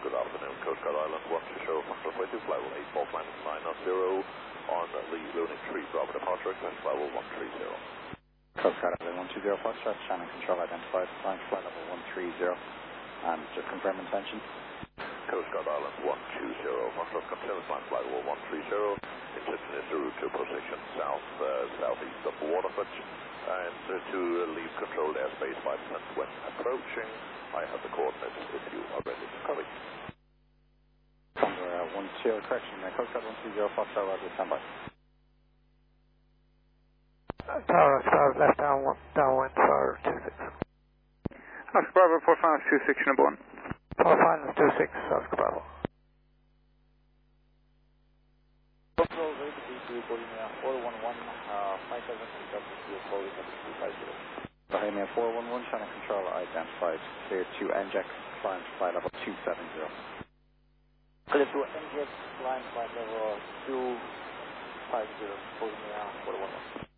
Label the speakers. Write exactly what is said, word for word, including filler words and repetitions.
Speaker 1: good afternoon. Coast Guard Island one two zero, Foxtrot way two, flight level eight four, climb nine zero on the Lunar three, Bravo departure, request flight level one three zero.
Speaker 2: Coast Guard Island one two zero, Foxtrot, Shannon control identified, flying flight level one three zero, and just confirm intention.
Speaker 1: Coast Guard Island one two zero, Foxtrot, continue flying flight level one three zero, intention is to route to position south, uh, southeast of Waterford, and uh, to leave controlled airspace five percent when approaching. I have the coordinates if you are ready to copy.
Speaker 2: Condor uh, one two, correction, uh, Coast Guard one two zero, Foxtrot, Roger, standby.
Speaker 3: Tower, tower, left downwind, downwind for two six.
Speaker 4: Oscar Bravo, four five two six, number one.
Speaker 3: four five two six, Oscar Bravo.
Speaker 2: Control, ready to be reporting uh, four one one, uh, five seven six, up to two four, two five zero. Bahamian four one one, Shannon control identified, clear to N J X, flying flight level two seven zero. Clear to N J X, flying flight level two five zero, four one one.